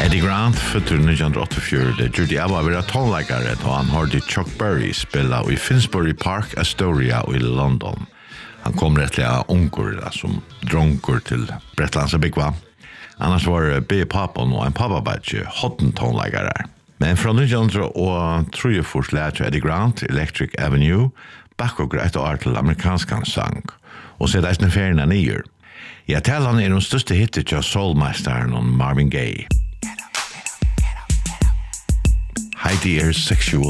Eddie Grant, føtter 1984, gjorde jeg var være tonleggere da han hørte Chuck Berry spille i Finsbury Park, Astoria i London. Han kom rettelig av unger som dronker til Bretlands og Bigva. Annars var B. Papon og en pappabadje hotten tonleggere. Men fra 1903 lærte Eddie Grant Electric Avenue bakkogre et år til amerikansk sang, og så det en ferien nye. Ja, talan den største hittet til soulmeisteren og Marvin Gaye. Heidi Sexual